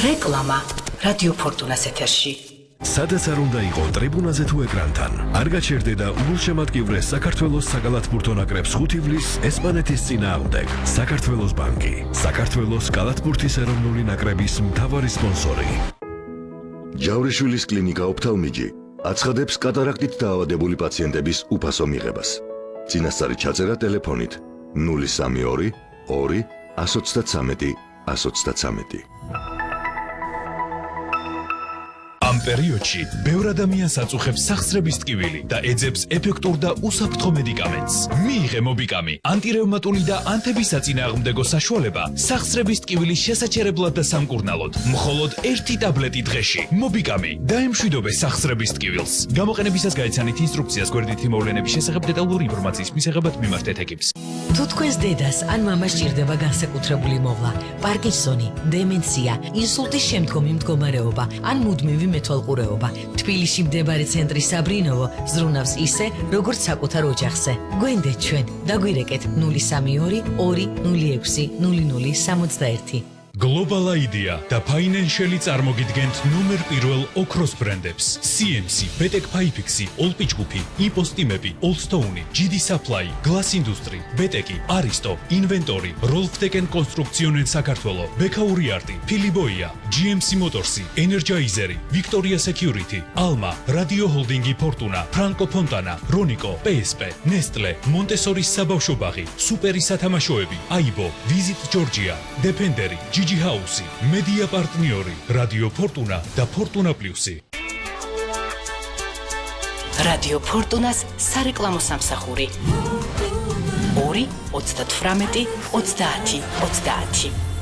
რეკლამა რადიო ფორტუნას ეთერში. სადაც არ უნდა იყო ტრიბუნაზე თუ ეკრანთან. არ გაჩერდე და უგულშემატკივრე საქართველოს საკალათბურთო ნაკრებს 5 ივლისს ესპანეთის წინააღმდეგ. საქართველოს ბანკი, საქართველოს კალათბურთის ეროვნული ნაკრების მთავარი სპონსორი. ჯავრიშვილის კლინიკა ოფთალმიჯი აცხადებს კატარაქტით დაავადებული პაციენტების უფასო მიღებას. წინასწარი ჩაწერა ტელეფონით 032 2 133 133. ამ პერიოდში ბევრ ადამიანს აწუხებს სახსრების ტკივილი და ეძებს ეფექტურ და უსაფრთხო მედიკამენტს. მიიღე მობიკამი, ანტირევმატული და ანთების საწინააღმდეგო საშუალება სახსრების ტკივილის შესაჩერებლად და სამკურნალოდ. მხოლოდ 1 ტაბლეტი დღეში. მობიკამი დაემშვიდობე სახსრების ტკივილს. გამოყენებისას გაიცანით ინსტრუქციას გვერდითი მოვლენების შესახებ დეტალური ინფორმაციის მისაღებად მიმართეთ ეკიპს. თუ თქვენს დედას ან მამას ჭირდება განსაკუთრებული მოვლა, პარკინსონი, დემენცია, ინსულტის შემდგომი მდგომარეობა ან მუდმივი მეთვალყურეობა, თბილისში მდებარე ცენტრი საბრინოვო ზრუნავს ისე, როგორც საკუთარ ოჯახზე. გვენდეთ ჩვენ, დაგვირეკეთ 032 2 06 0061. Global Idea და Financial-ი წარმოგიდგენთ ნომერ 1 ოქროს ბრენდებს. CMC, Betek Pipexi, Olpichkupi, Impostimები, Oldstone, GD Supply, Glass Industry, Beteki, Aristo, Inventory, Rolfteken Constructionen საქართველო, Bekauri Arti, Philiboia, GMC Motorsi, Energizeri, Victoria Security, Alma, Radio Holdingi Fortuna, Franco Fontana, Ronico, PSP, Nestle, Montessori საბავშვო ბაღი, Superi სათამაშოები, Aibo, Visit Georgia, Defenderi, Gigi House, Media Partneri, Radio Fortuna და Fortuna Plus-ი. რადიო ფორტუნას სარეკლამო სამსახური 2 38 30 30.